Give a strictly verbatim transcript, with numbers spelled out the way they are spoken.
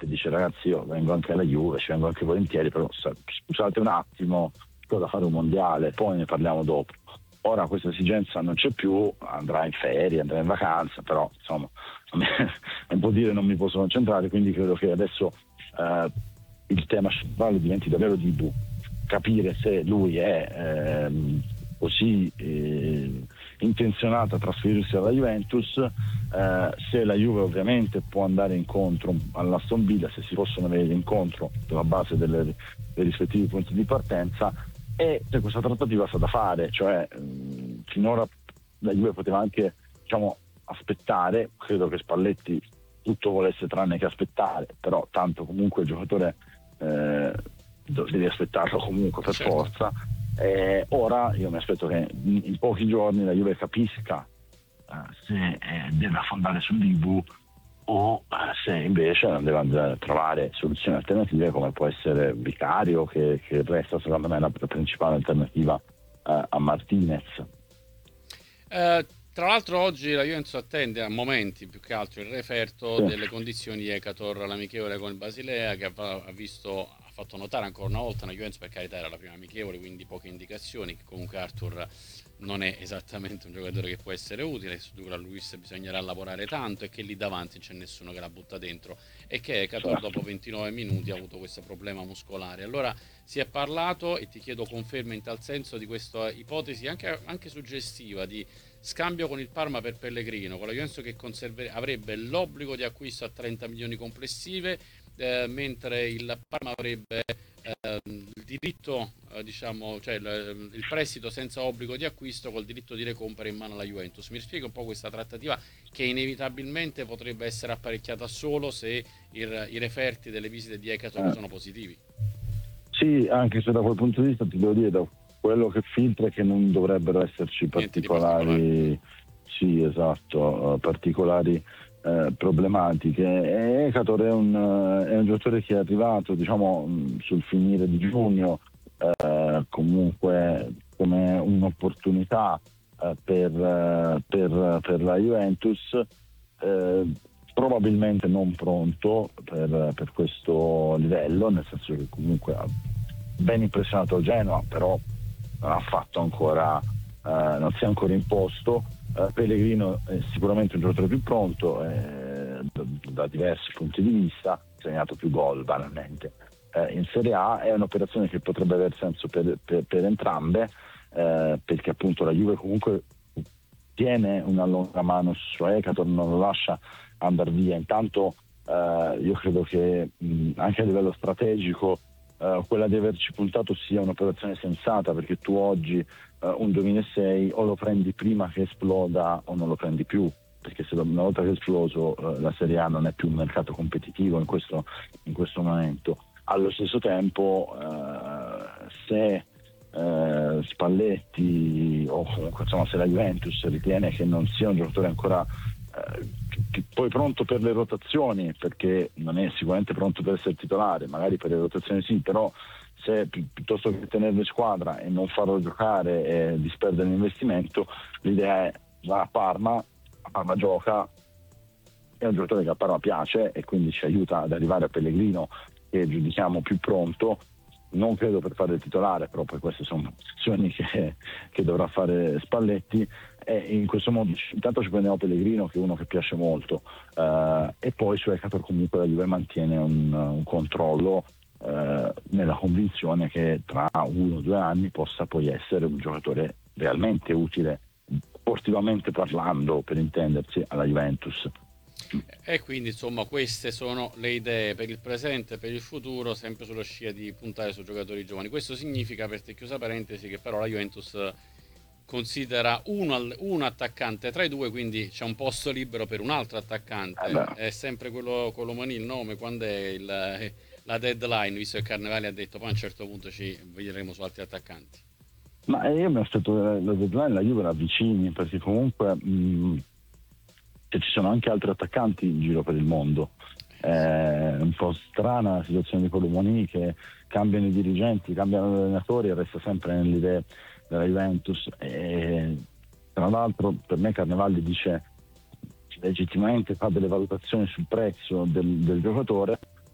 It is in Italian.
e dice ragazzi io vengo anche alla Juve, ci vengo anche volentieri, però scusate un attimo, ho da fare un mondiale, poi ne parliamo dopo. Ora questa esigenza non c'è più, andrà in ferie, andrà in vacanza, però insomma non può dire non mi posso concentrare, quindi credo che adesso eh, il tema centrale diventi davvero di Dibu, capire se lui è ehm, così eh, intenzionato a trasferirsi alla Juventus, eh, se la Juve ovviamente può andare incontro all'Aston Villa, se si possono avere l'incontro sulla base delle, dei rispettivi punti di partenza, e se questa trattativa sta da fare, cioè mh, finora la Juve poteva anche, diciamo, aspettare, credo che Spalletti tutto volesse tranne che aspettare, però tanto comunque il giocatore eh, devi aspettarlo comunque per certo. forza. Eh, ora io mi aspetto che in, in pochi giorni la Juve capisca eh, se eh, deve affondare sul Dibu o eh, se invece deve andare a trovare soluzioni alternative, come può essere Vicario, che, che resta secondo me la principale alternativa eh, a Martinez. Eh, tra l'altro oggi la Juventus attende a momenti più che altro il referto Sì. delle condizioni di Ekator all'amichevole con il Basilea, che ha, ha visto ha fatto notare ancora una volta una Juventus, per carità era la prima amichevole, quindi poche indicazioni, che comunque Arthur non è esattamente un giocatore che può essere utile, su cui a Luis bisognerà lavorare tanto, e che lì davanti non c'è nessuno che la butta dentro, e che Ekator dopo ventinove minuti ha avuto questo problema muscolare. Allora si è parlato, e ti chiedo conferma in tal senso, di questa ipotesi anche, anche suggestiva di scambio con il Parma per Pellegrino, con la Juventus che conserve, avrebbe l'obbligo di acquisto a trenta milioni complessive, eh, mentre il Parma avrebbe eh, il diritto, eh, diciamo, cioè il, il prestito senza obbligo di acquisto col diritto di recompra in mano alla Juventus. Mi spiego un po' questa trattativa, che inevitabilmente potrebbe essere apparecchiata solo se il, i referti delle visite di Ekator Eh. sono positivi. Sì, anche se da quel punto di vista ti devo dire, da quello che filtra è che non dovrebbero esserci particolari, sì, esatto, uh, particolari uh, problematiche. E Ekator è un, uh, è un giocatore che è arrivato, diciamo, mh, sul finire di giugno, uh, comunque come un'opportunità uh, per, uh, per, per la Juventus, uh, probabilmente non pronto per, per questo livello, nel senso che comunque ha ben impressionato il Genoa, però non ha fatto ancora, eh, non si è ancora imposto. eh, Pellegrino è sicuramente un giocatore più pronto, eh, da, da diversi punti di vista, ha segnato più gol banalmente eh, in Serie A. È un'operazione che potrebbe aver senso per, per, per entrambe, eh, perché appunto la Juve comunque tiene una lunga mano su Ekator, non lo lascia andare via. Intanto eh, io credo che mh, anche a livello strategico Uh, quella di averci puntato sia un'operazione sensata, perché tu oggi uh, un duemilasei o lo prendi prima che esploda o non lo prendi più, perché se una volta che è esploso uh, la Serie A non è più un mercato competitivo in questo, in questo momento. Allo stesso tempo uh, se uh, Spalletti o comunque insomma se la Juventus ritiene che non sia un giocatore ancora uh, poi pronto per le rotazioni, perché non è sicuramente pronto per essere titolare, magari per le rotazioni sì, però se pi- piuttosto che tenerlo in squadra e non farlo giocare e disperdere l'investimento, l'idea è va a Parma, a Parma gioca, è un giocatore che a Parma piace e quindi ci aiuta ad arrivare a Pellegrino, che giudichiamo più pronto, non credo per fare il titolare, però poi queste sono posizioni che, che dovrà fare Spalletti. E in questo modo intanto ci prendiamo Pellegrino, che è uno che piace molto, uh, e poi su Ekator comunque la Juve mantiene un, un controllo uh, nella convinzione che tra uno o due anni possa poi essere un giocatore realmente utile, sportivamente parlando, per intendersi, alla Juventus. E quindi insomma queste sono le idee per il presente e per il futuro, sempre sulla scia di puntare su giocatori giovani. Questo significa, per te chiusa parentesi, che però la Juventus considera uno, un attaccante tra i due, quindi c'è un posto libero per un altro attaccante. Eh è sempre quello con l'Omani il nome, quando è il, la deadline, visto che Carnevali ha detto poi a un certo punto ci vedremo su altri attaccanti. Ma io mi aspetto la deadline la Juve la avvicini, perché comunque mh, ci sono anche altri attaccanti in giro per il mondo. È un po' strana la situazione di Colomoni, che cambiano i dirigenti, cambiano gli allenatori e resta sempre nelle idee della Juventus. E tra l'altro per me Carnevali dice legittimamente, fa delle valutazioni sul prezzo del, del giocatore,